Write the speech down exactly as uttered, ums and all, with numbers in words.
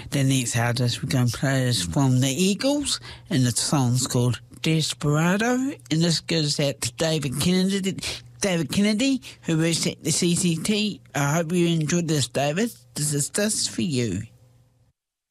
The next artist we're going to play is from the Eagles, and the song's called Desperado, and this goes out to David Kennedy, David Kennedy, who works at the C C T. I hope you enjoyed this, David. This is just for you.